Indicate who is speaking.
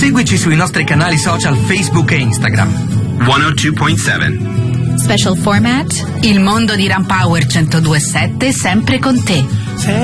Speaker 1: Seguici sui nostri canali social Facebook e Instagram.
Speaker 2: 102.7
Speaker 3: Special format.
Speaker 4: Il mondo di Rampower 102.7 sempre con te.